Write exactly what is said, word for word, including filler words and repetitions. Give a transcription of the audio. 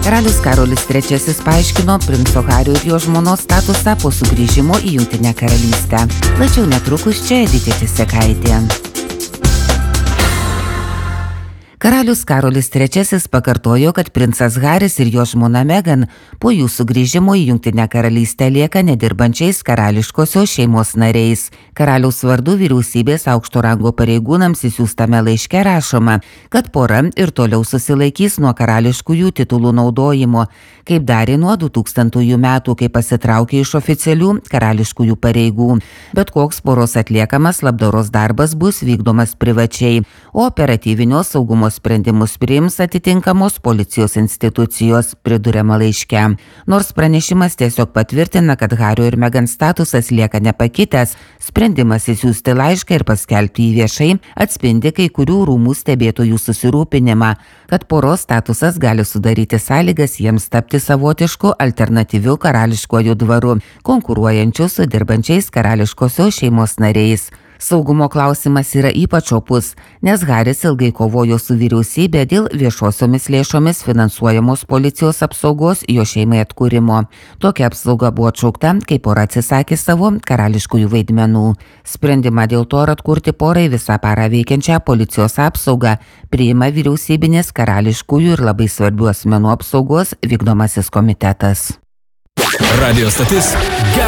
Karalius Karolis trečiasis paaiškino princo Hario ir jo žmonos statusą po sugrįžimo į Jungtinę karalystę. Plačiau netrukus čia Editė Tisekaitė. Karalius Karolis trečiasis pakartojo, kad princas Haris ir jo žmona Megan po jų sugrįžimo į Jungtinę karalystę lieka nedirbančiais karališkosios šeimos nariais. Karaliaus vardu vyriausybės aukšto rango pareigūnams įsiųstame laiške rašoma, kad pora ir toliau susilaikys nuo karališkųjų titulų naudojimo, kaip darė nuo du tūkstantųjų metų, kai pasitraukė iš oficialių karališkųjų pareigų. Bet koks poros atliekamas labdaros darbas bus vykdomas privačiai, o operatyvinio saugumo sprendimus priims atitinkamos policijos institucijos, priduriama laiške. Nors pranešimas tiesiog patvirtina, kad Hario ir Megan statusas lieka nepakitęs, sprendimas įsiųsti laišką ir paskelbti jį viešai atspindi kai kurių rūmų stebėtojų susirūpinimą, kad poros statusas gali sudaryti sąlygas jiems tapti savotišku alternatyviu karališkuoju dvaru, konkuruojančiu su dirbančiais karališkosios šeimos nariais. Saugumo klausimas yra ypač opus, nes Haris ilgai kovojo su vyriausybė dėl viešosiomis lėšomis finansuojamos policijos apsaugos jo šeimai atkūrimo. Tokia apsauga buvo atšaukta, kai pora atsisakė savo karališkųjų vaidmenų. Sprendimą dėl to, ar atkurti porai visą parą veikiančią policijos apsaugą, priima vyriausybinės karališkųjų ir labai svarbių asmenų apsaugos vykdomasis komitetas. Radio stotis